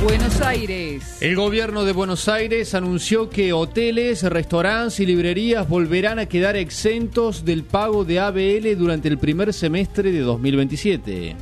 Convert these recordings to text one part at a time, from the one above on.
Buenos Aires. El gobierno de Buenos Aires anunció que hoteles, restaurantes y librerías volverán a quedar exentos del pago de ABL durante el primer semestre de 2027.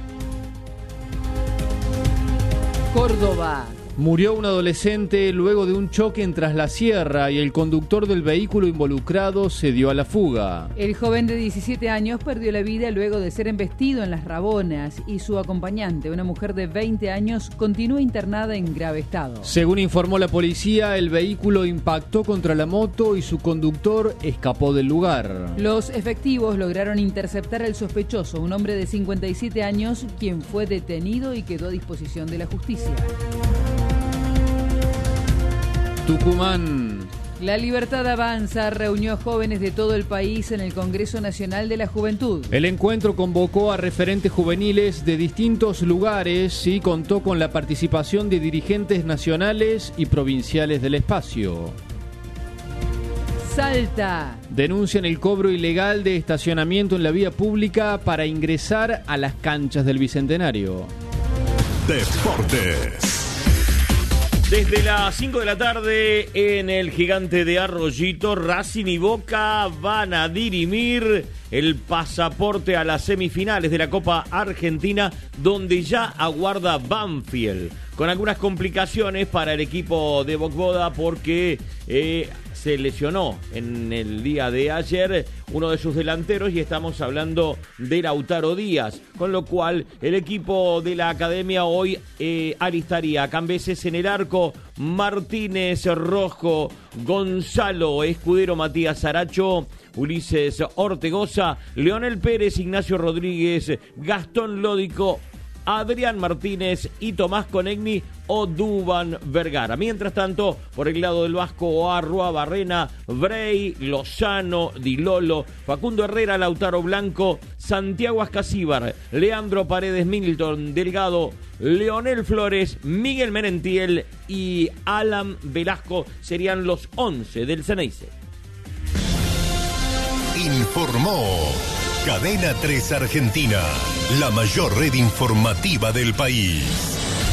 Córdoba. Murió un adolescente luego de un choque en Tras la Sierra y el conductor del vehículo involucrado se dio a la fuga. El joven de 17 años perdió la vida luego de ser embestido en Las Rabonas y su acompañante, una mujer de 20 años, continúa internada en grave estado. Según informó la policía, el vehículo impactó contra la moto y su conductor escapó del lugar. Los efectivos lograron interceptar al sospechoso, un hombre de 57 años, quien fue detenido y quedó a disposición de la justicia. Tucumán. La Libertad Avanza reunió a jóvenes de todo el país en el Congreso Nacional de la Juventud. El encuentro convocó a referentes juveniles de distintos lugares y contó con la participación de dirigentes nacionales y provinciales del espacio. Salta. Denuncian el cobro ilegal de estacionamiento en la vía pública para ingresar a las canchas del Bicentenario. Deportes. Desde las 5 de la tarde en el Gigante de Arroyito, Racing y Boca van a dirimir el pasaporte a las semifinales de la Copa Argentina, donde ya aguarda Banfield, con algunas complicaciones para el equipo de Bocboda porque se lesionó en el día de ayer uno de sus delanteros y estamos hablando de Lautaro Díaz, con lo cual el equipo de la academia hoy alistaría a Cambeses en el arco, Martínez, Rojo, Gonzalo Escudero, Matías Aracho, Ulises Ortegoza, Leonel Pérez, Ignacio Rodríguez, Gastón Lódico, Adrián Martínez y Tomás Conegni o Duván Vergara. Mientras tanto, por el lado del Vasco, Arrua, Barrena, Brey, Lozano, Di Lolo, Facundo Herrera, Lautaro Blanco, Santiago Ascasíbar, Leandro Paredes, Milton Delgado, Leonel Flores, Miguel Merentiel y Alan Velasco serían los 11 del Ceneice. Informó Cadena 3 Argentina, la mayor red informativa del país.